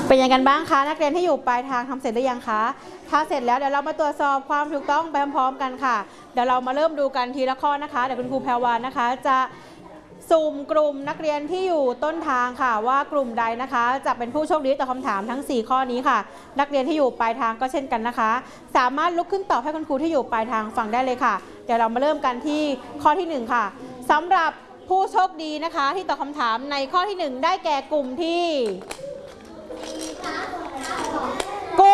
เป็นยังไงกันบ้างคะนักเรียนที่อยู่ปลายทางทำเสร็จหรือยังคะถ้าเสร็จแล้วเดี๋ยวเรามาตรวจสอบความถูกต้องไปพร้อมๆกันค่ะเดี๋ยวเรามาเริ่มดูกันทีละข้อนะคะเดี๋ยวคุณครูแพรวานะคะจะสุ่มกลุ่มนักเรียนที่อยู่ต้นทางค่ะว่ากลุ่มใดนะคะจะเป็นผู้โชคดีตอบคำถามทั้ง4ข้อนี้ค่ะนักเรียนที่อยู่ปลายทางก็เช่นกันนะคะสามารถลุกขึ้นตอบให้คุณครูที่อยู่ปลายทางฟังได้เลยค่ะเดี๋ยวเรามาเริ่มกันที่ข้อที่1ค่ะสำหรับผู้โชคดีนะคะที่ตอบคำถามในข้อที่1ได้แก่กลุ่มที่5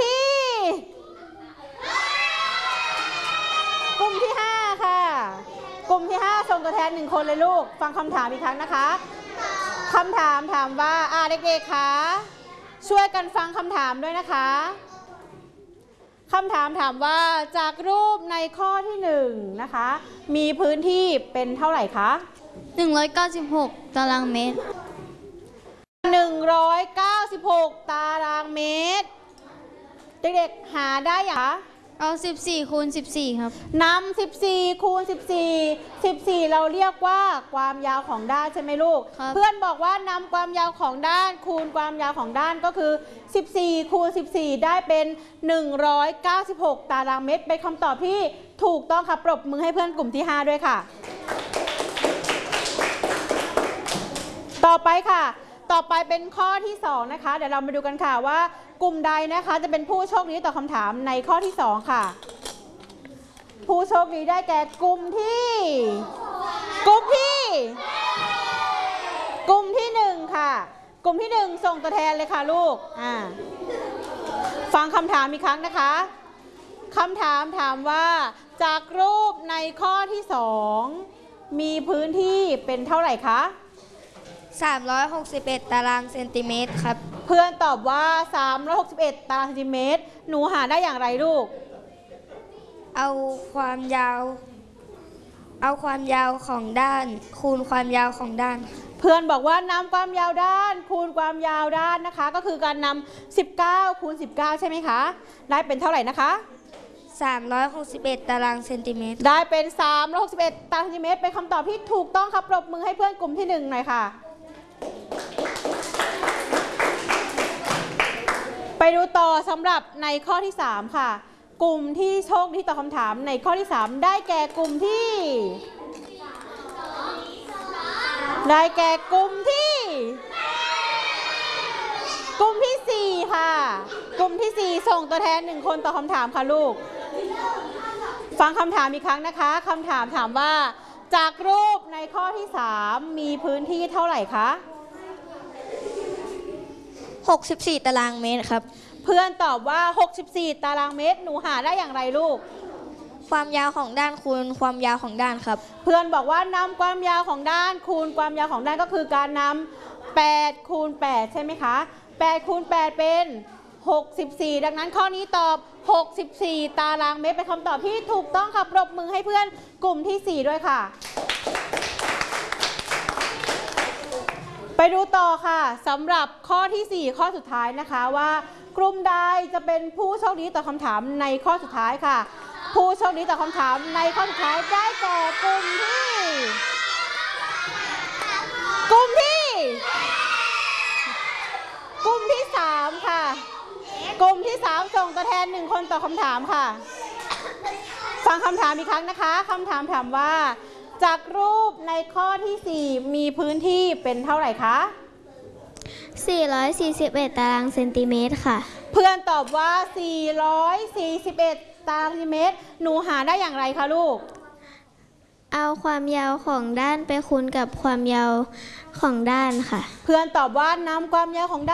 ค่ะกลุ่มที่5ส่งตัวแทน1คนเลยลูกฟังคำถามอีกครั้งนะคะคำถามถามว่าเด็กๆคะช่วยกันฟังคำถามด้วยนะคะคำถามถามว่าจากรูปในข้อที่1นะคะมีพื้นที่เป็นเท่าไหร่คะ 196 ตารางเมตร 196 ตารางเมตรเด็กๆหาได้อย่างไรเอา14 คูณ 14ครับนำ14คูณ14เราเรียกว่าความยาวของด้านใช่ไหมลูกเพื่อนบอกว่านำความยาวของด้านคูณความยาวของด้านก็คือ14คูณ14ได้เป็น196 ตารางเมตรเป็นคำตอบที่ถูกต้องค่ะปรบมือให้เพื่อนกลุ่มที่5ด้วยค่ะต่อไปค่ะต่อไปเป็นข้อที่2นะคะเดี๋ยวเรามาดูกันค่ะว่ากลุ่มใดนะคะจะเป็นผู้โชคดีตอบคำถามในข้อที่2ค่ะผู้โชคดีได้แก่กลุ่มที่1ค่ะกลุ่มที่1ส่งตัวแทนเลยค่ะลูกฟังคำถามอีกครั้งนะคะคำถามถามว่าจากรูปในข้อที่2มีพื้นที่เป็นเท่าไหร่คะ 361 ตารางเซนติเมตรครับเพื่อนตอบว่า361 ตารางเซนติเมตรหนูหาได้อย่างไรลูกเอาความยาวของด้านคูณความยาวของด้านเพื่อนบอกว่านำความยาวด้านคูณความยาวด้านนะคะก็คือการนำ19คูณ19ใช่ไหมคะได้เป็นเท่าไหร่นะคะ 361 ตารางเซนติเมตรได้เป็น361 ตารางเซนติเมตรเป็นคำตอบที่ถูกต้องครับปรบมือให้เพื่อนกลุ่มที่1หน่อยค่ะไปดูต่อสำหรับในข้อที่3ค่ะกลุ่มที่โชคดีตอบคำถามในข้อที่3ได้แก่กลุ่มที่4ค่ะกลุ่มที่4ส่งตัวแทน1คนตอบคำถามค่ะลูกฟังคำถามอีกครั้งนะคะคำถามถามว่าจากรูปในข้อที่3มีพื้นที่เท่าไหร่คะ 64 ตารางเมตรครับเพื่อนตอบว่า64 ตารางเมตรหนูหาได้อย่างไรลูกความยาวของด้านคูณความยาวของด้านครับเพื่อนบอกว่านำความยาวของด้านคูณความยาวของด้านก็คือการนำ8คูณ8ใช่ไหมคะ8คูณ8เป็น64ดังนั้นข้อนี้ตอบ64 ตารางเมตรเป็นคำตอบที่ถูกต้องค่ะปรบมือให้เพื่อนกลุ่มที่4ด้วยค่ะไปดูต่อค่ะสำหรับข้อที่4ข้อสุดท้ายนะคะว่ากลุ่มใดจะเป็นผู้โชคดีตอบคำถามในข้อสุดท้ายค่ะผู้โชคดีตอบคำถามในข้อสุดท้ายได้แก่กลุ่มที่3ค่ะกลุ่มที่3ส่งตัวแทน1คนตอบคำถามค่ะฟังคำถามอีกครั้งนะคะคำถามถามว่าจากรูปในข้อที่4มีพื้นที่เป็นเท่าไหร่คะ 441 ตารางเซนติเมตรค่ะเพื่อนตอบว่า441 ตารางเซนติเมตรหนูหาได้อย่างไรคะลูกเอาความยาวของด้านไปคูณกับความยาวของด้านค่ะเพื่อนตอบว่านำความยาวของด้าน